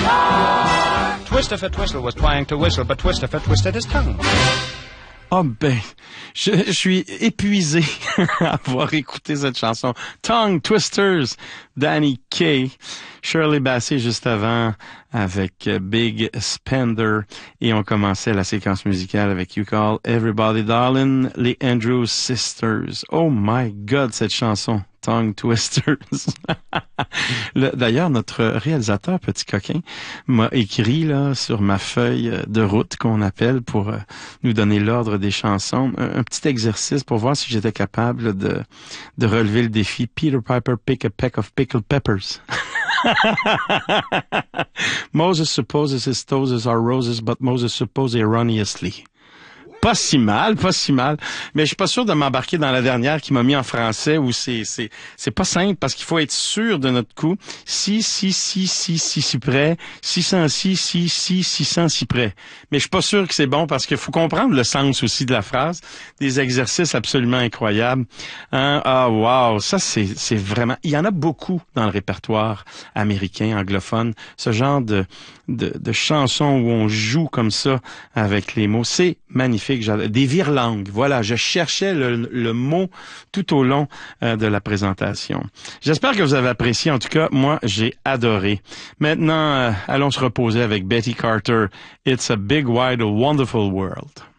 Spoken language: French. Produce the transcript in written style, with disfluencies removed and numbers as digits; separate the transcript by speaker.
Speaker 1: Twister Twistle was trying to whistle, but Twister twisted his tongue.
Speaker 2: Oh ben, je suis épuisé à avoir écouté cette chanson. Tongue Twisters, Danny Kaye, Shirley Bassey juste avant avec Big Spender, et on commençait la séquence musicale avec You Call Everybody Darling, les Andrews Sisters. Oh my God, cette chanson. Tongue Twisters. D'ailleurs, notre réalisateur, petit coquin, m'a écrit là sur ma feuille de route qu'on appelle pour nous donner l'ordre des chansons, un petit exercice pour voir si j'étais capable de relever le défi Peter Piper pick a peck of pickled peppers. Moses supposes his toes are roses, but Moses supposes erroneously. Pas si mal. Mais je suis pas sûr de m'embarquer dans la dernière qui m'a mis en français où c'est pas simple parce qu'il faut être sûr de notre coup. Si près. 600 près. Mais je suis pas sûr que c'est bon parce qu'il faut comprendre le sens aussi de la phrase. Des exercices absolument incroyables. Hein? Ah, wow. Ça, c'est vraiment, il y en a beaucoup dans le répertoire américain, anglophone. Ce genre de chansons où on joue comme ça avec les mots. C'est magnifique. Des virelangues. Voilà, je cherchais le mot tout au long de la présentation. J'espère que vous avez apprécié. En tout cas, moi, j'ai adoré. Maintenant, allons se reposer avec Betty Carter. It's a big, wide, wonderful world.